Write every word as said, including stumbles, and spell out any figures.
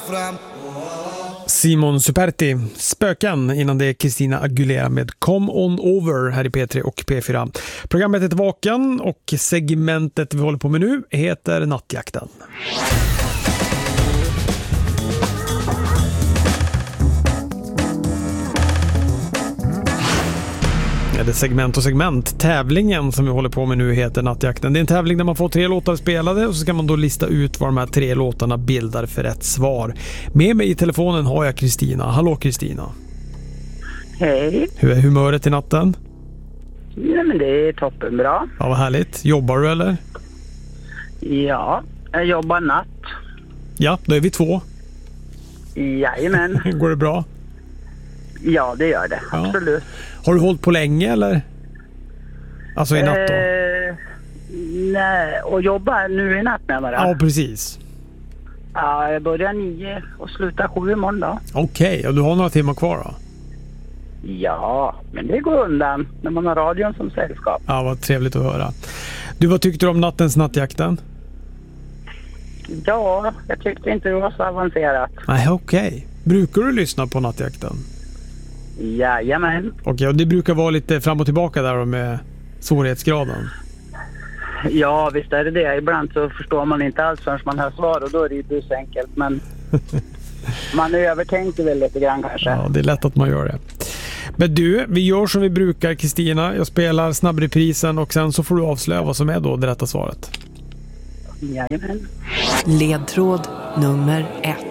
fram. Simon Superti, Spöken, innan det är Christina Aguilera med Come On Over här i P tre och P fyra. Programmet heter Vaken och segmentet vi håller på med nu heter Nattjakten. Det segment och segment. Tävlingen som vi håller på med nu heter Nattjakten. Det är en tävling där man får tre låtar spelade och så ska man då lista ut vad de här tre låtarna bildar för rätt svar. Med mig i telefonen har jag Kristina. Hallå Kristina. Hej. Hur är humöret i natten? Ja, men det är toppenbra. Ja, vad härligt. Jobbar du eller? Ja, jag jobbar natt. Ja, då är vi två. Jajamän. Går det bra? Ja, det gör det. Ja. Absolut. Har du hållit på länge eller? Alltså i natt då? Eh, nej, och jobbar nu i natt med varandra. Ja, precis. Ja, jag börjar nio och slutar sju imorgon då. Okej, okay, och du har några timmar kvar då? Ja, men det går undan när man har radion som sällskap. Ja, vad trevligt att höra. Du, vad tyckte du om nattens Nattjakten? Ja, jag tyckte inte det var så avancerat. Nej, okej. Okay. Brukar du lyssna på Nattjakten? Jajamän. Okej, okay, och det brukar vara lite fram och tillbaka där med svårighetsgraden. Ja, visst är det det. Ibland så förstår man inte alls förrän man hör svar och då är det ju busenkelt. Men man övertänker väl lite grann kanske. Ja, det är lätt att man gör det. Men du, vi gör som vi brukar, Kristina. Jag spelar snabbreprisen och sen så får du avslöja vad som är då det rätta svaret. Jajamän. Ledtråd nummer ett.